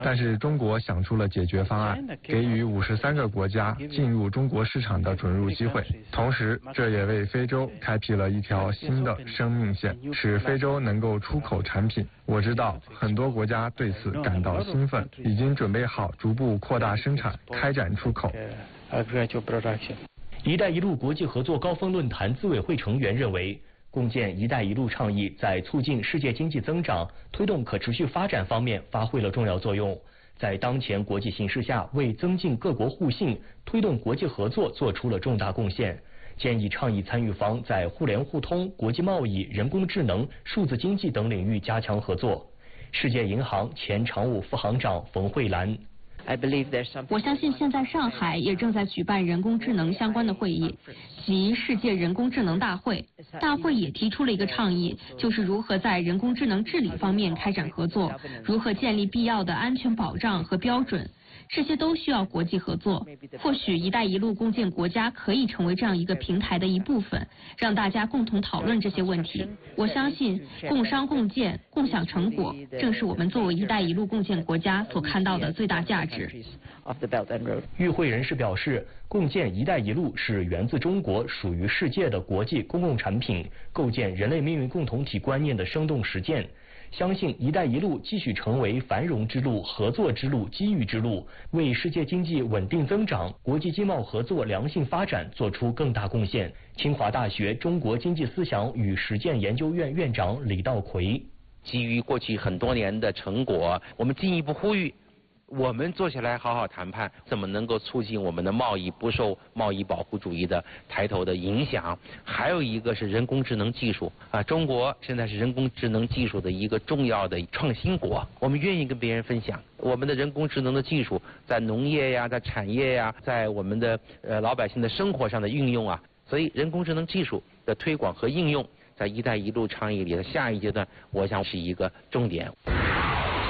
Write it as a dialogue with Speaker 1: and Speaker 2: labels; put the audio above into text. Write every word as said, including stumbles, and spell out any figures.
Speaker 1: 但是中国想出了解决方案，给予五十三个国家进入中国市场的准入机会，同时这也为非洲开辟了一条新的生命线，使非洲能够出口产品。我知道很多国家对此感到兴奋，已经准备好逐步扩大生产，开展出口。
Speaker 2: 一带一路国际合作高峰论坛资委会成员认为，共建“一带一路”倡议在促进世界经济增长、推动可持续发展方面发挥了重要作用，在当前国际形势下，为增进各国互信、推动国际合作做出了重大贡献。建议倡议参与方在互联互通、国际贸易、人工智能、数字经济等领域加强合作。世界银行前常务副行长冯慧兰。
Speaker 3: 我相信现在上海也正在举办人工智能相关的会议，即世界人工智能大会。大会也提出了一个倡议，就是如何在人工智能治理方面开展合作，如何建立必要的安全保障和标准。这些都需要国际合作，或许“一带一路”共建国家可以成为这样一个平台的一部分，让大家共同讨论这些问题。我相信共商共建、共享成果，正是我们作为“一带一路”共建国家所看到的最大价值。
Speaker 2: 与会人士表示，共建“一带一路”是源自中国、属于世界的国际公共产品，构建人类命运共同体观念的生动实践。相信“一带一路”继续成为繁荣之路、合作之路、机遇之路，为世界经济稳定增长、国际经贸合作良性发展做出更大贡献。清华大学中国经济思想与实践研究院院长李道葵：
Speaker 4: 基于过去很多年的成果，我们进一步呼吁，我们坐下来好好谈判，怎么能够促进我们的贸易不受贸易保护主义的抬头的影响。还有一个是人工智能技术啊，中国现在是人工智能技术的一个重要的创新国，我们愿意跟别人分享我们的人工智能的技术在农业呀，在产业呀，在我们的呃老百姓的生活上的运用啊。所以人工智能技术的推广和应用，在“一带一路”倡议里的下一阶段，我想是一个重点。